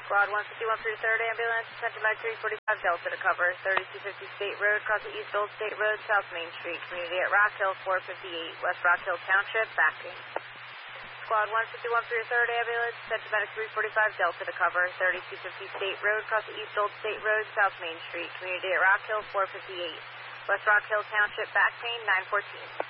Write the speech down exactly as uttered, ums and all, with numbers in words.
Squad one fifty-one for your third ambulance, attention by three forty-five Delta to cover thirty-two fifty State Road, cross the East Old State Road, South Main Street, community at Rock Hill, four fifty-eight, West Rock Hill Township, backing. Squad one fifty-one for your third ambulance, attention by three forty-five Delta to cover thirty-two fifty State Road, cross the East Old State Road, South Main Street, community at Rock Hill, four fifty-eight, West Rock Hill Township, back pain, nine fourteen.